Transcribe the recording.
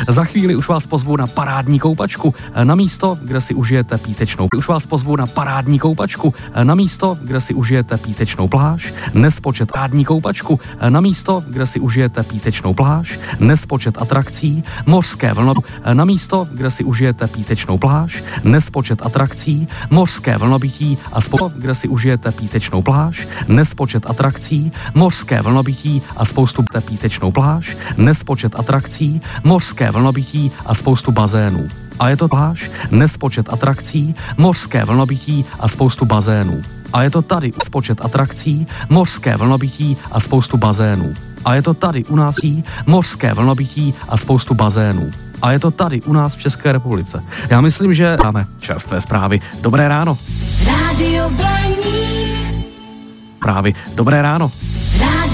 Za chvíli už vás pozvu na parádní koupačku na místo, kde si užijete písečnou. Už vás pozvu na parádní koupačku na místo, kde si užijete písečnou pláž, nespočet parádní koupačku na místo, kde si užijete písečnou pláž, nespočet atrakcí, mořské vlno na místo, kde si užijete písečnou pláž, nespočet atrakcí, mořské vlnobytí a kde si užijete písečnou pláž, nespočet atrakcí, mořské vlnobytí a spoustu písečnou pláž, nespočet atrakcí, mořské vlnobytí a spoustu bazénů. A je to pláž, nespočet atrakcí, mořské vlnobytí a spoustu bazénů. A je to tady spočet atrakcí, mořské vlnobytí a spoustu bazénů. A je to tady u nás mořské vlnobytí a spoustu bazénů. A je to tady u nás v České republice. Já myslím, že máme čerstvé zprávy. Dobré ráno. Rádio Blaník. Dobré ráno.